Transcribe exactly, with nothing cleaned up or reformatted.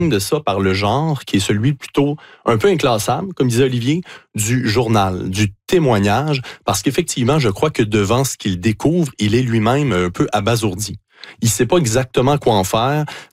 de ça par le genre, qui est celui plutôt un peu inclassable, comme disait Olivier, du journal, du témoignage, parce qu'effectivement, je crois que devant ce qu'il découvre, il est lui-même un peu abasourdi. Il sait pas exactement quoi en faire,